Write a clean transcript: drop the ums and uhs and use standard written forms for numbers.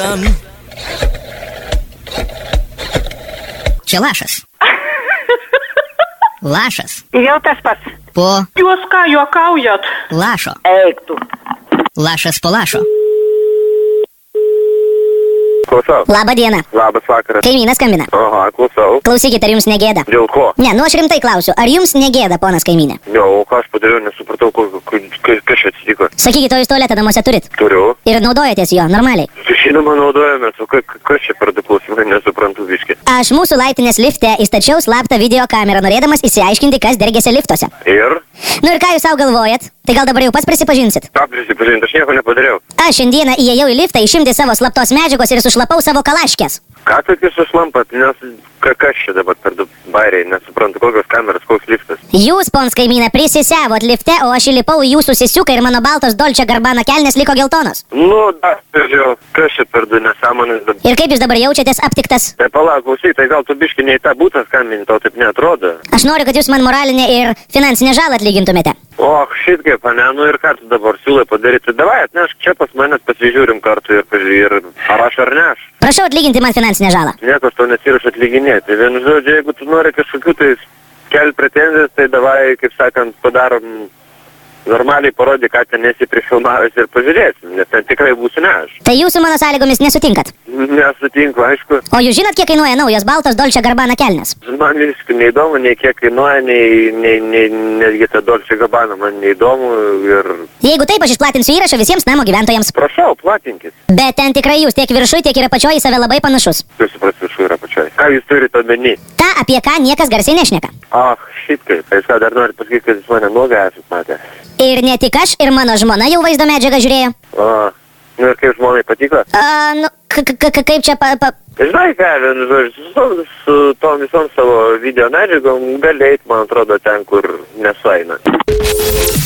Čia lašas. Lašas. Jau tas pats. Po Jūs ką juokaujat? lašo. Eik tu. Lašas po lašo. Klausau. Labą dieną. Labas vakaras. Kaimynas skambina. Aha, klausau. Klausykit, ar jums negėda? Dėl ko? Ne, nu aš rimtai klausiu, ar jums negėda, ponas kaimynė? Jo, o ką aš padariau, nesupratau, kas čia atsitiko. Sakykit, o jūs tualetą namuose turit? Turiu. Ir naudojatės jo, normaliai? Žinoma, naudojamės, o kas čia per du klausimai, nesuprantu viškai. Aš mūsų laiptinės lifte įstačiau slaptą video kamerą, norėdamas įsiaiškinti, kas dergėsi liftuose. Ir? Nu ir ką jūs savo galvojat? Tai gal dabar jau pats prisipažinsit? Ką prisipažinti, aš nieko nepadariau. Aš šiandieną įėjau į liftą išimti savo slaptos medžiagos ir sušlapau savo kalaškės. Ką tokį sušlampat, nes kas čia dabar per du bairiai, nesuprantu, kokios kameros, koks liftas. Jūs, pons kaimynė, prisisevot lifte, o aš įlipau į jūsų sisiuką ir mano baltos Dolce Gabbana kelnės liko geltonos. Nu, žiūrėjau, kas čia per du nesąmonės dabar. Ir kaip jūs dabar jaučiatės aptiktas? Tai palauk, klausyk, tai gal tu biški ne į tą būtą skambini, tau taip neatrodo. Aš noriu, kad jūs man moralinę ir finansinę žalą atlygintumėte. O, šit kaip, ane, nu ir ką tu dabar siūlai padaryti? Davai, atnešk čia pas manęs, pasižiūrim kartu ir ar aš ar ne aš. Prašau atlyginti man finansinę žalą. Niekas to nesiruošia atlyginėti. Vienu žodžiu, jeigu tu nori kažkokių tai kelti pretenzijas, tai davai, kaip sakant, padarom normaliai parodį, ką ten esi prifilmavęs ir pažiūrėsim, nes ten tikrai būsiu ne aš. Tai jūsų mano sąlygomis nesutinkat? Nesutinku, aišku. O jūs žinot, kiek kainuoja naujos baltos Dolce Gabbana kelnės? Man visiškai neįdomu, nei kiek kainuoja, nei netgi ta Dolce Gabbana, man neįdomu ir... Jeigu taip, aš išplatinsiu įrašą visiems namo gyventojams. Prašau, platinkit. Bet ten tikrai jūs tiek viršui, tiek ir apačioj į save labai panašus. Jūs supras viršui ir apačioj. Ką jūs turite omeny? Ta, apie ką niekas garsiai nešneka. Ach, šit kaip. Tai ką dar norit pasakyti, kad jūs mane nuogą esat matę? Ir ne tik aš, ir mano žmona jau vaizdo medžiagą žiūrėjo. O, nu ir kaip žmonai patiko? Nu, kaip čia Žinai ką, vienu žodžiu, su tom visom savo video medžiagom gali eit, man atrodo, ten, kur nesueina.